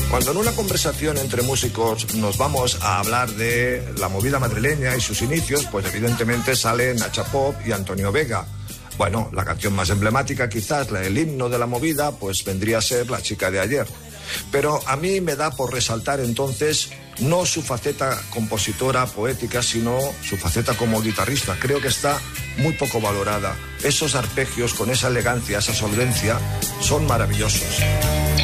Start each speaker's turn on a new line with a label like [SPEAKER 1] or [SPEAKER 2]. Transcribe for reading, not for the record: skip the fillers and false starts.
[SPEAKER 1] Cuando en una conversación entre músicos nos vamos a hablar de la movida madrileña y sus inicios, pues evidentemente salen Nacha Pop y Antonio Vega. Bueno, la canción más emblemática, quizás el himno de la movida, pues vendría a ser La chica de ayer. Pero a mí me da por resaltar entonces no su faceta compositora, poética, sino su faceta como guitarrista. Creo que está muy poco valorada. Esos arpegios con esa elegancia, esa solvencia, son maravillosos.